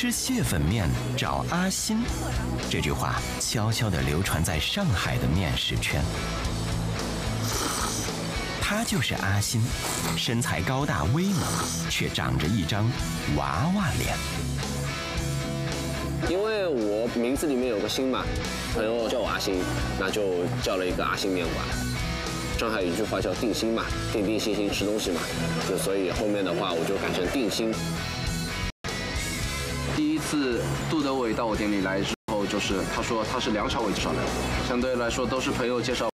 吃蟹粉面找阿新，这句话悄悄地流传在上海的面食圈。他就是阿新，身材高大威猛，却长着一张娃娃脸。 因为我名字里面有个新嘛，朋友叫我阿新，那就叫了一个阿新面馆。上海有一句话叫定心嘛，定定心心吃东西嘛，就所以后面的话我就改成定心。 第一次杜德伟到我店里来之后，就是他说他是梁朝伟介绍来的，相对来说都是朋友介绍